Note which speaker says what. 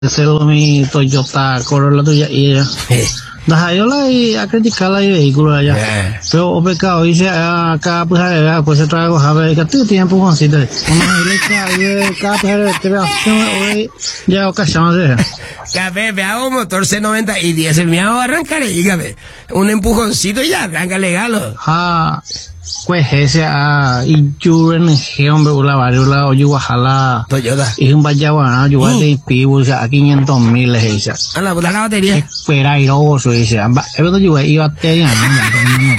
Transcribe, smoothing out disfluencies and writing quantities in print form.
Speaker 1: selo mi Toyota Corolla tuya iya. Dah ayolah a criticar el vehículo allá. Pero o pecado dice acá pues se trae a que tú tiempo con si te. Acá pues te veo ya ocasión de.
Speaker 2: Café, me hago motor C90 y 10 me hago arrancar y dígame, un empujoncito y ya arranca legal.
Speaker 1: Pues ese y yo en el hombre la variola o yo ojalá
Speaker 2: Toyota
Speaker 1: y un vallaguana yo de pivo a 500,000 esa
Speaker 2: la batería
Speaker 1: espera y luego eso dice yo iba a tener